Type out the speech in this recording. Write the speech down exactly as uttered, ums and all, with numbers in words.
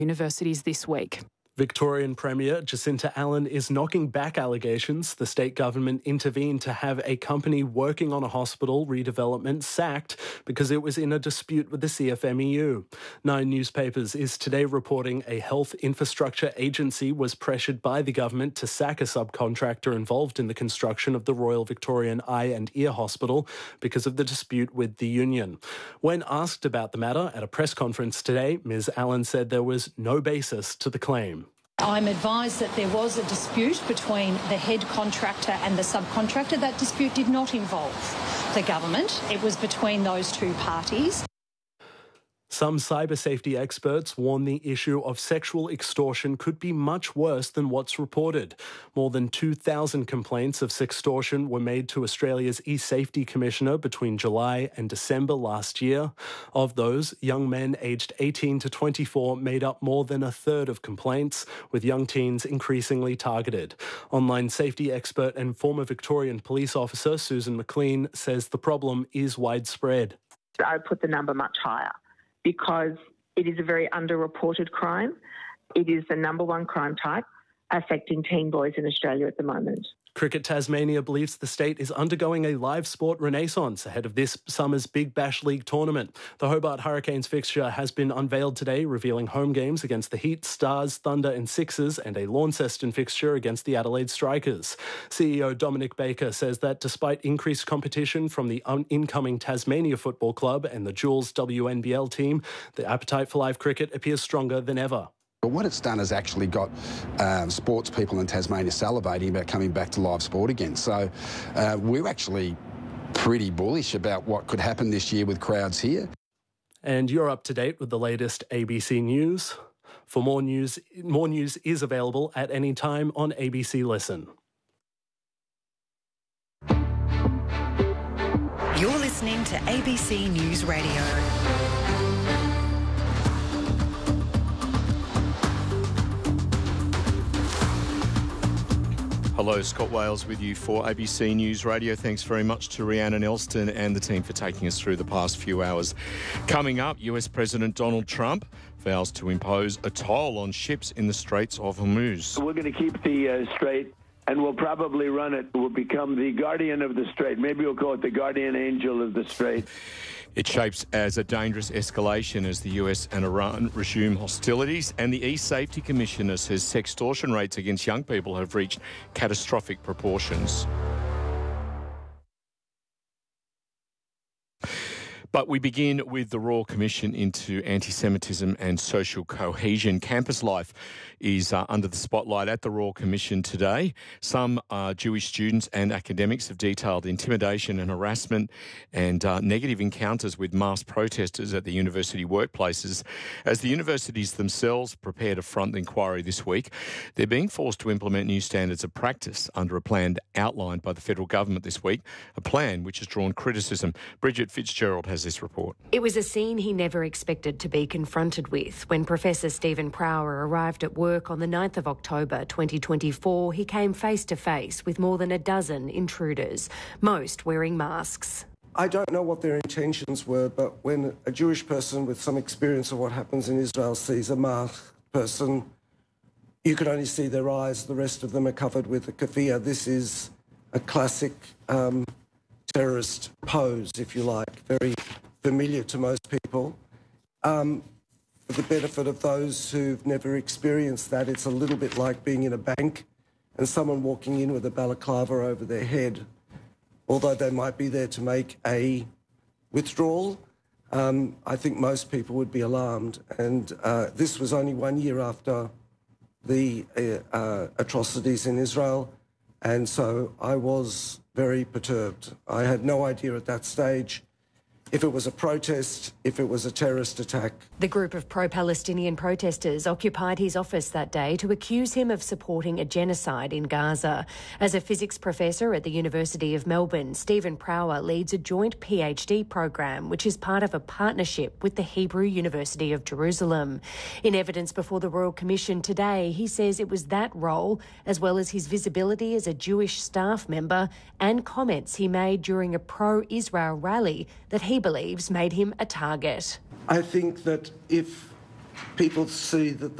universities this week. Victorian Premier Jacinta Allen is knocking back allegations the state government intervened to have a company working on a hospital redevelopment sacked because it was in a dispute with the C F M E U. Nine Newspapers is today reporting a health infrastructure agency was pressured by the government to sack a subcontractor involved in the construction of the Royal Victorian Eye and Ear Hospital because of the dispute with the union. When asked about the matter at a press conference today, Miz Allen said there was no basis to the claim. I'm advised that there was a dispute between the head contractor and the subcontractor. That dispute did not involve the government. It was between those two parties. Some cyber safety experts warn the issue of sexual extortion could be much worse than what's reported. More than two thousand complaints of sextortion were made to Australia's eSafety Commissioner between July and December last year. Of those, young men aged eighteen to twenty-four made up more than a third of complaints, with young teens increasingly targeted. Online safety expert and former Victorian police officer Susan McLean says the problem is widespread. I would put the number much higher, because it is a very underreported crime. It is the number one crime type affecting teen boys in Australia at the moment. Cricket Tasmania believes the state is undergoing a live sport renaissance ahead of this summer's Big Bash League tournament. The Hobart Hurricanes fixture has been unveiled today, revealing home games against the Heat, Stars, Thunder and Sixers, and a Launceston fixture against the Adelaide Strikers. C E O Dominic Baker says that despite increased competition from the un- incoming Tasmania Football Club and the Jules W N B L team, the appetite for live cricket appears stronger than ever. But what it's done is actually got um, sports people in Tasmania salivating about coming back to live sport again. So uh, we're actually pretty bullish about what could happen this year with crowds here. And you're up to date with the latest A B C News. For more news, more news is available at any time on A B C Listen. You're listening to A B C News Radio. Hello, Scott Wales with you for A B C News Radio. Thanks very much to Rhiannon Elston and the team for taking us through the past few hours. Coming up, U S President Donald Trump vows to impose a toll on ships in the Straits of Hormuz. We're going to keep the uh, strait, and we'll probably run it. We'll become the guardian of the strait. Maybe we'll call it the guardian angel of the strait. It shapes as a dangerous escalation as the U S and Iran resume hostilities, and the eSafety Commissioner says sextortion rates against young people have reached catastrophic proportions. But we begin with the Royal Commission into Anti-Semitism and Social Cohesion. Campus life is uh, under the spotlight at the Royal Commission today. Some uh, Jewish students and academics have detailed intimidation and harassment and uh, negative encounters with masked protesters at the university workplaces. As the universities themselves prepare to front the inquiry this week, they're being forced to implement new standards of practice under a plan outlined by the federal government this week, a plan which has drawn criticism. Bridget Fitzgerald has this report. It was a scene he never expected to be confronted with. When Professor Stephen Prower arrived at work on the ninth of October twenty twenty-four, he came face to face with more than a dozen intruders, most wearing masks. I don't know what their intentions were, but when a Jewish person with some experience of what happens in Israel sees a masked person, you can only see their eyes. The rest of them are covered with a keffiyeh. This is a classic um, terrorist pose, if you like, very familiar to most people. Um, for the benefit of those who've never experienced that, it's a little bit like being in a bank and someone walking in with a balaclava over their head. Although they might be there to make a withdrawal, um, I think most people would be alarmed. And uh, this was only one year after the uh, uh, atrocities in Israel, and so I was very perturbed. I had no idea at that stage if it was a protest, if it was a terrorist attack. The group of pro-Palestinian protesters occupied his office that day to accuse him of supporting a genocide in Gaza. As a physics professor at the University of Melbourne, Stephen Prower leads a joint PhD program, which is part of a partnership with the Hebrew University of Jerusalem. In evidence before the Royal Commission today, he says it was that role, as well as his visibility as a Jewish staff member and comments he made during a pro-Israel rally, that he believes made him a target. I think that if people see that